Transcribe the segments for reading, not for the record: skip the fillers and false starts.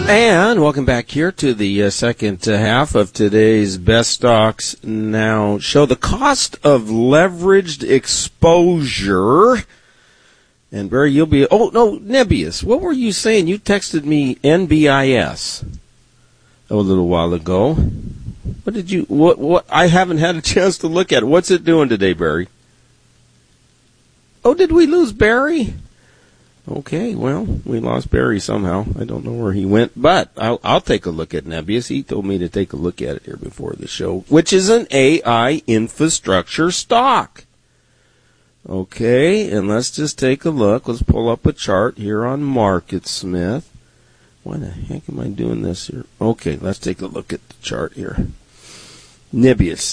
And welcome back here to the second half of today's Best Stocks Now show. The cost of leveraged exposure. And Barry, you'll be... Oh, no, Nebius. What were you saying? You texted me NBIS a little while ago. What did you... What? I haven't had a chance to look at it. What's it doing today, Barry? Oh, did we lose Barry? Okay, well, we lost Barry somehow. I don't know where he went, but I'll take a look at Nebius. He told me to take a look at it here before the show, which is an AI infrastructure stock. Okay, and let's just take a look. Let's pull up a chart here on MarketSmith. Why the heck am I doing this here? Okay, let's take a look at the chart here. Nebius,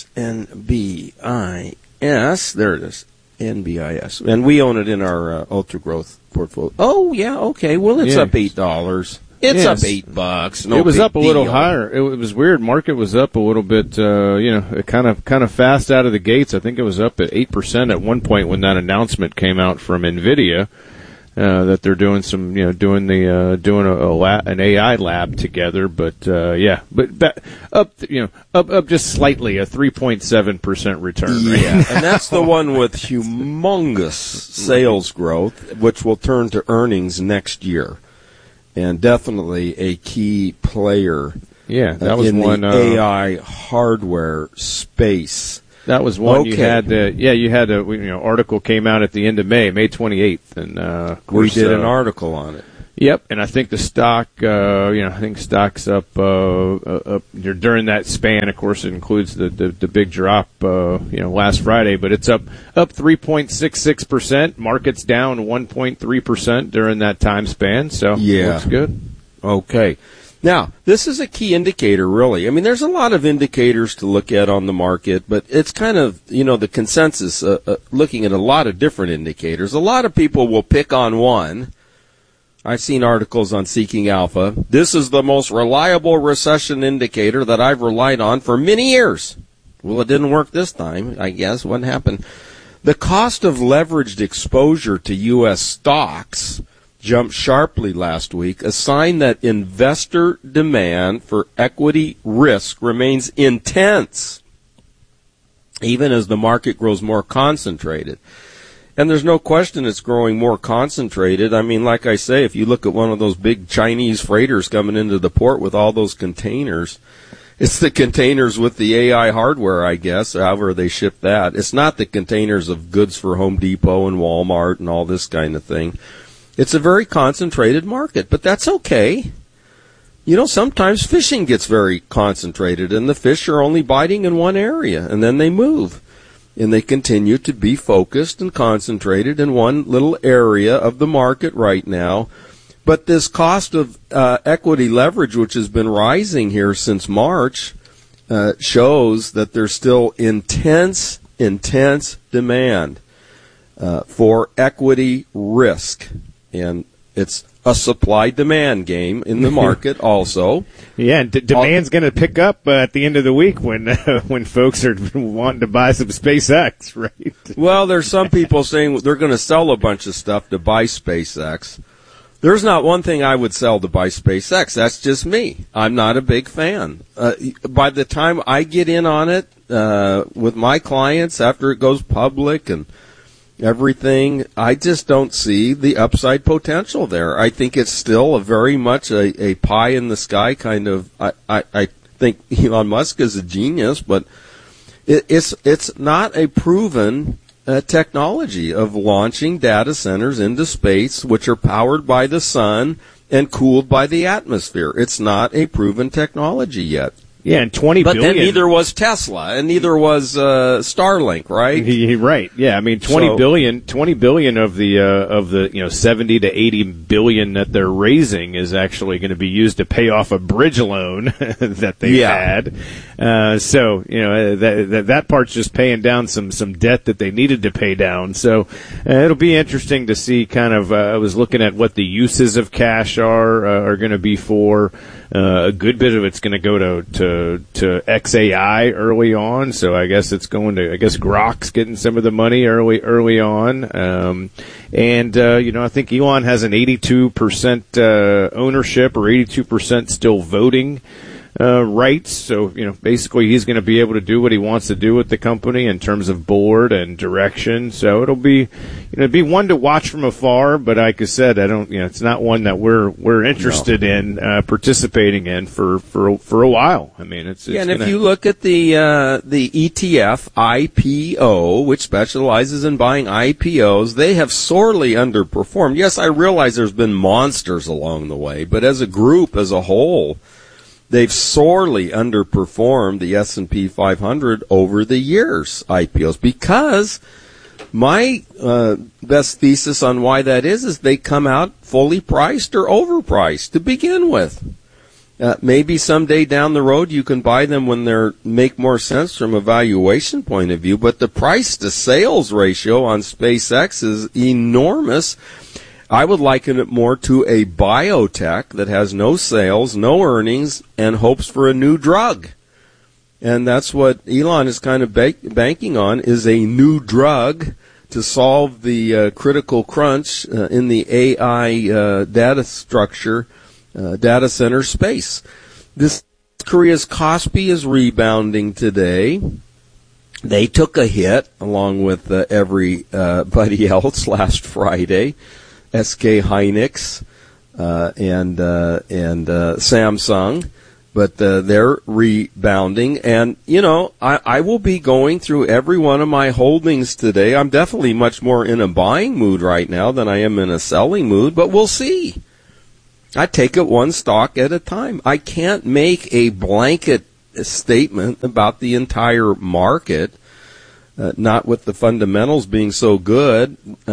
NBIS. There it is. NBIS. And we own it in our Ultra Growth portfolio. Oh, yeah, okay. Well, it's up $8. It's up $8. No, it was up a little deal. higher. It was weird. Market was up a little bit, kind of fast out of the gates. I think it was up at 8% at one point when that announcement came out from NVIDIA that they're doing some, doing an AI lab together. But up just slightly, a 3.7% return. Yeah, and that's the one with humongous sales growth, which will turn to earnings next year. And definitely a key player that was in one, the AI hardware space. That was one okay. you had a article came out at the end of May 28th, and we did an article on it. Yep, and I think the stock, stock's up during that span. Of course, it includes the big drop, last Friday, but it's up 3.66%. Market's down 1.3% during that time span. So looks good. Okay. Now, this is a key indicator, really. I mean, there's a lot of indicators to look at on the market, but it's kind of, the consensus, looking at a lot of different indicators. A lot of people will pick on one. I've seen articles on Seeking Alpha. This is the most reliable recession indicator that I've relied on for many years. Well, it didn't work this time, I guess. What happened? The cost of leveraged exposure to U.S. stocks jumped sharply last week, a sign that investor demand for equity risk remains intense, even as the market grows more concentrated. And there's no question it's growing more concentrated. I mean, like I say, if you look at one of those big Chinese freighters coming into the port with all those containers, it's the containers with the AI hardware, I guess, however they ship that. It's not the containers of goods for Home Depot and Walmart and all this kind of thing. It's a very concentrated market, but that's okay. Sometimes fishing gets very concentrated, and the fish are only biting in one area, and then they move. And they continue to be focused and concentrated in one little area of the market right now. But this cost of equity leverage, which has been rising here since March, shows that there's still intense demand for equity risk. And it's a supply-demand game in the market also. Yeah, and demand's going to pick up at the end of the week when folks are wanting to buy some SpaceX, right? Well, there's some people saying they're going to sell a bunch of stuff to buy SpaceX. There's not one thing I would sell to buy SpaceX. That's just me. I'm not a big fan. By the time I get in on it with my clients after it goes public and everything, I just don't see the upside potential there. I think it's still very much a pie in the sky kind of. I think Elon Musk is a genius, but it's not a proven technology of launching data centers into space, which are powered by the sun and cooled by the atmosphere. It's not a proven technology yet. Yeah, and 20 but billion. But then neither was Tesla, and neither was Starlink, right? Right. Yeah, I mean 20 billion of the 70 to 80 billion that they're raising is actually going to be used to pay off a bridge loan that they've had. So that part's just paying down some debt that they needed to pay down. So it'll be interesting to see. Kind of, I was looking at what the uses of cash are going to be for. A good bit of it's going to go to XAI early on, so I guess it's going to. I guess Grok's getting some of the money early on, I think Elon has an 82% ownership or 82% still voting rights. So, basically he's going to be able to do what he wants to do with the company in terms of board and direction. So it'll be, it'd be one to watch from afar, but like I said, it's not one that we're interested in, participating in for a while. I mean, it's and if you look at the ETF IPO, which specializes in buying IPOs, they have sorely underperformed. Yes, I realize there's been monsters along the way, but as a group, as a whole, they've sorely underperformed the S&P 500 over the years, IPOs, because my best thesis on why that is they come out fully priced or overpriced to begin with. Maybe someday down the road you can buy them when they make more sense from a valuation point of view, but the price-to-sales ratio on SpaceX is enormous. I would liken it more to a biotech that has no sales, no earnings, and hopes for a new drug. And that's what Elon is kind of banking on, is a new drug to solve the critical crunch in the AI data center space. This Korea's Kospi is rebounding today. They took a hit, along with everybody else, last Friday. SK Hynix and Samsung, but they're rebounding. And I will be going through every one of my holdings today. I'm definitely much more in a buying mood right now than I am in a selling mood, but we'll see. I take it one stock at a time. I can't make a blanket statement about the entire market. Not with the fundamentals being so good.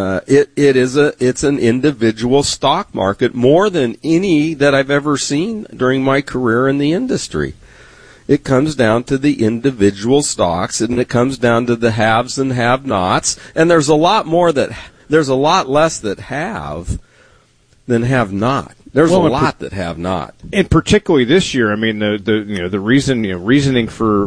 It's an individual stock market more than any that I've ever seen during my career in the industry. It comes down to the individual stocks, and it comes down to the haves and have-nots. And there's a lot less that have than have not. There's a lot that have not, and particularly this year. I mean, the reasoning for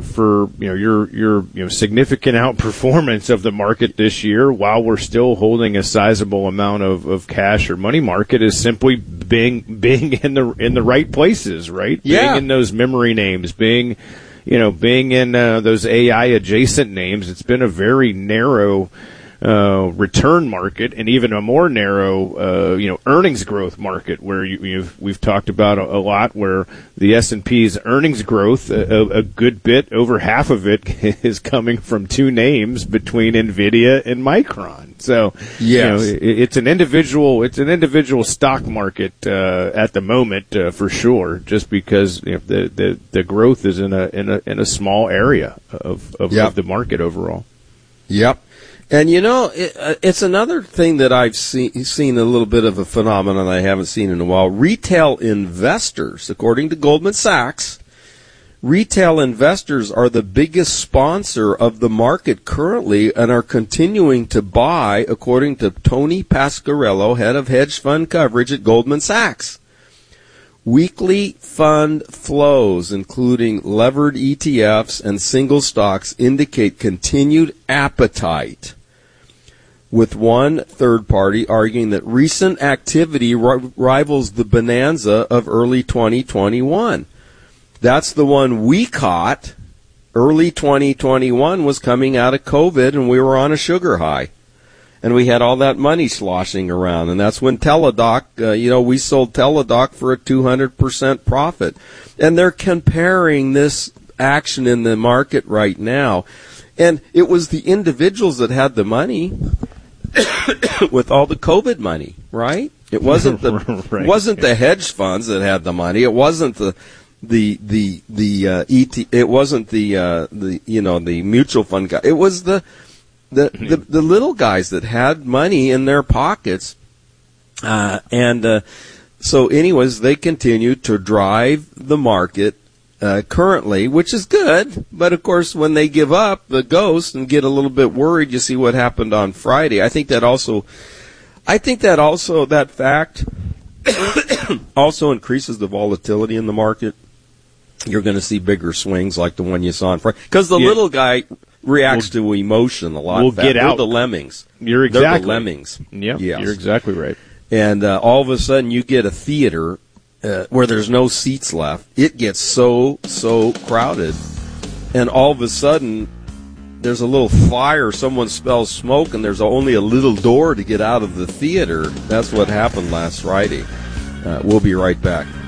your significant outperformance of the market this year, while we're still holding a sizable amount of cash or money market, is simply being in the right places, right? Yeah. Being in those memory names, being in those AI adjacent names. It's been a very narrow return market, and even a more narrow, earnings growth market, where we've talked about a lot, where the S&P's earnings growth, a good bit, over half of it, is coming from two names between NVIDIA and Micron. So, yes. It's an individual stock market at the moment, for sure, just because the growth is in a small area of the market overall. Yep. And it's another thing that I've seen a little bit of a phenomenon I haven't seen in a while. Retail investors, according to Goldman Sachs, retail investors are the biggest sponsor of the market currently and are continuing to buy, according to Tony Pasquarello, head of hedge fund coverage at Goldman Sachs. Weekly fund flows, including levered ETFs and single stocks, indicate continued appetite, with one third party arguing that recent activity rivals the bonanza of early 2021. That's the one we caught. Early 2021 was coming out of COVID, and we were on a sugar high. And we had all that money sloshing around, and that's when Teladoc, we sold Teladoc for a 200% profit. And they're comparing this action in the market right now. And it was the individuals that had the money with all the COVID money, right? It wasn't right. It wasn't the hedge funds that had the money. It wasn't the mutual fund guy. It was the little guys that had money in their pockets, so anyways, they continue to drive the market currently, which is good. But of course, when they give up the ghost and get a little bit worried, you see what happened on Friday. I think that fact also increases the volatility in the market. you're going to see bigger swings like the one you saw in Friday. Because the little guy reacts to emotion a lot. We'll get out. They're the lemmings. You're exactly. They're the lemmings. Yeah, yes. You're exactly right. And all of a sudden you get a theater where there's no seats left. It gets so crowded. And all of a sudden there's a little fire. Someone smells smoke, and there's only a little door to get out of the theater. That's what happened last Friday. We'll be right back.